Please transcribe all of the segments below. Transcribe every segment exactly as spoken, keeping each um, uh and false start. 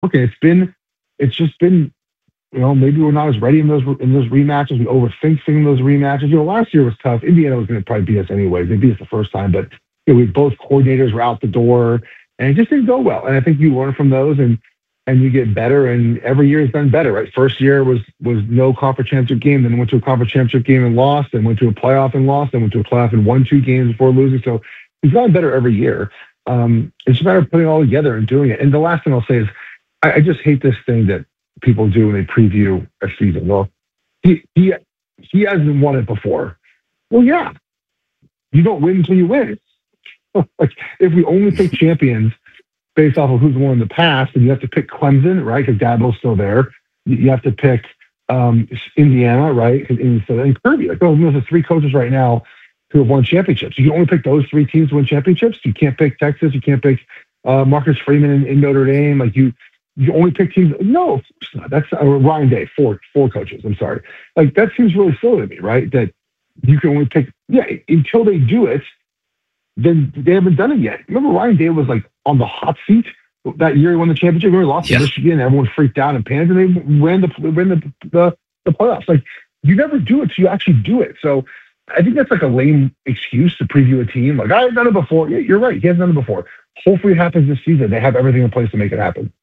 Okay, it's been, it's just been, you know, maybe we're not as ready in those in those rematches. We overthink things in those rematches. You know, last year was tough. Indiana was going to probably beat us anyway. They beat us the first time, but you know, we both coordinators were out the door, and it just didn't go well. And I think you learn from those, and and you get better. And every year has been better. Right? First year was was no conference championship game, then went to a conference championship game and lost, then went to a playoff and lost, then went to a playoff and won two games before losing. So we've gotten better every year. Um, it's just a matter of putting it all together and doing it. And the last thing I'll say is, I, I just hate this thing that people do when they preview a season. Well, he he he hasn't won it before. Well, yeah, you don't win until you win. Like if we only pick champions based off of who's won in the past, and you have to pick Clemson, right? Because Dabo's still there. You have to pick um, Indiana, right? And, and, and Kirby. Like, oh, there's three coaches right now who have won championships. You can only pick those three teams to win championships. You can't pick Texas. You can't pick uh, Marcus Freeman in, in Notre Dame. Like you. You only pick teams. No, of course not. That's uh, Ryan Day, four four coaches. I'm sorry. Like that seems really silly to me, right? That you can only pick. Yeah, until they do it, then they haven't done it yet. Remember, Ryan Day was like on the hot seat that year he won the championship. Remember, he lost yeah. to Michigan. Everyone freaked out and panicked, and they ran the ran the, the the playoffs. Like you never do it till you actually do it. So I think that's like a lame excuse to preview a team. Like I haven't done it before. Yeah, you're right. He hasn't done it before. Hopefully, it happens this season. They have everything in place to make it happen.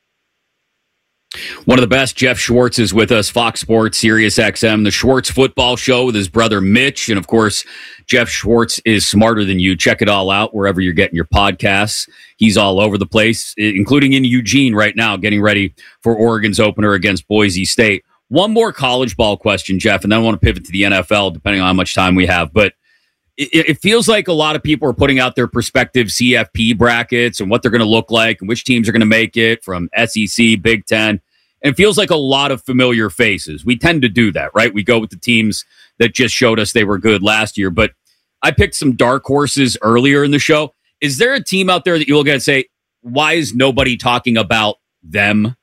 One of the best, Jeff Schwartz, is with us, Fox Sports, Sirius X M, the Schwartz Football Show with his brother Mitch. And of course, Jeff Schwartz is smarter than you. Check it all out wherever you're getting your podcasts. He's all over the place, including in Eugene right now, getting ready for Oregon's opener against Boise State. One more college ball question, Jeff, and then I want to pivot to the N F L, depending on how much time we have. But it, it feels like a lot of people are putting out their prospective C F P brackets and what they're going to look like and which teams are going to make it from S E C, Big Ten. And it feels like a lot of familiar faces. We tend to do that, right? We go with the teams that just showed us they were good last year. But I picked some dark horses earlier in the show. Is there a team out there that you look at and say, why is nobody talking about them?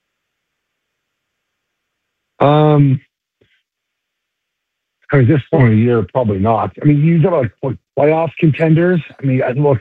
Um, I mean, this point of the year, probably not. I mean, you talk about like playoff contenders. I mean, I look.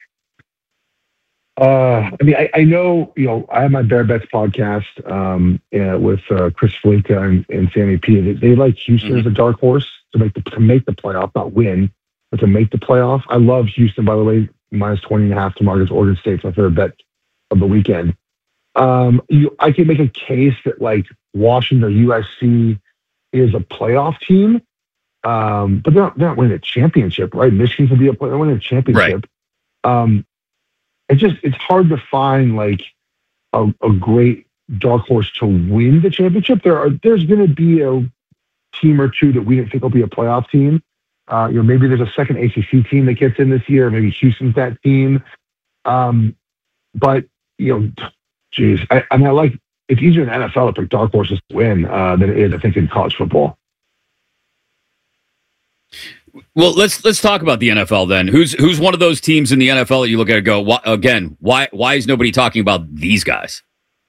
Uh, I mean, I, I know, you know, I have my Bear Bets podcast um, uh, with uh, Chris Felica and, and Sammy P. They, they like Houston mm-hmm. as a dark horse to make the to make the playoff, not win, but to make the playoff. I love Houston, by the way, minus twenty and a half tomorrow against Oregon State. It's my favorite bet of the weekend. Um, you, I can make a case that like Washington or U S C is a playoff team, um, but they're not, they're not winning a championship, right? Michigan could be a player, they're winning a championship. Right. Um, It's just, it's hard to find like a, a great dark horse to win the championship. There are, there's going to be a team or two that we didn't think will be a playoff team. Uh, you know, maybe there's a second A C C team that gets in this year. Maybe Houston's that team. Um, but, you know, geez, I, I mean, I like, it's easier in the N F L to pick dark horses to win uh, than it is, I think, in college football. Well, let's let's talk about the N F L then. Who's who's one of those teams in the N F L that you look at and go, why, again, why why is nobody talking about these guys?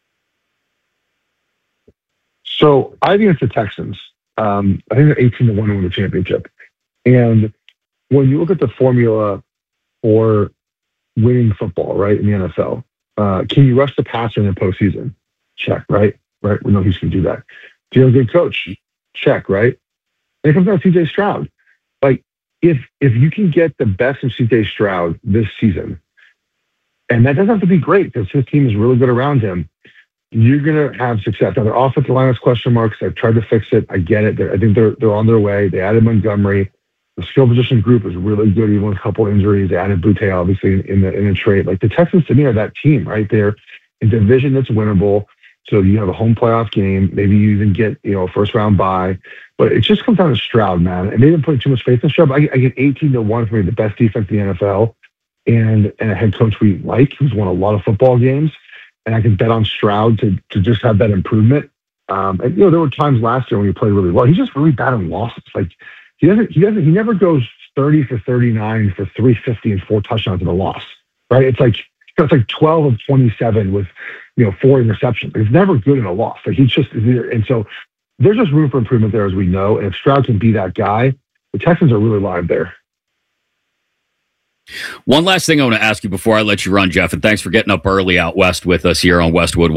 So I think it's the Texans. Um, I think they're eighteen to one to win the championship. And when you look at the formula for winning football, right, in the N F L, uh, can you rush the passer in the postseason? Check, right? Right. We know he's going to do that. Do you have a good coach? Check, right? And it comes down to C J Stroud. Like, if if you can get the best of C J Stroud this season, and that doesn't have to be great because his team is really good around him, you're going to have success. Now, their offensive line has question marks. I've tried to fix it. I get it. They're, I think they're they're on their way. They added Montgomery. The skill position group is really good, even with a couple injuries. They added Boutte, obviously, in, in the in the trade. Like, the Texans, to me, are that team, right? They're a division that's winnable. So you have a home playoff game. Maybe you even get, you know, a first round bye. But it just comes down to Stroud, man. And they didn't put too much faith in Stroud. But I, I get eighteen to one for me, the best defense in the N F L, and and a head coach we like, who's won a lot of football games. And I can bet on Stroud to to just have that improvement. Um, and you know, there were times last year when he played really well. He's just really bad in losses. Like he doesn't, he doesn't, he never goes thirty for thirty-nine for three fifty and four touchdowns in a loss. Right? It's like it's like twelve of twenty-seven with, you know, four interceptions. It's never good in a loss. Like he's just, and so there's just room for improvement there, as we know. And if Stroud can be that guy, the Texans are really live there. One last thing I want to ask you before I let you run, Jeff, and thanks for getting up early out west with us here on Westwood